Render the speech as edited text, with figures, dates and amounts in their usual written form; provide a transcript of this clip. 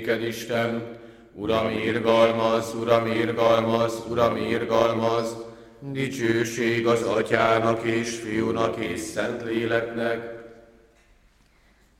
Néked Isten, Uram irgalmaz, Uram irgalmaz, Uram irgalmaz, dicsőség az Atyának és Fiúnak és Szentléleknek,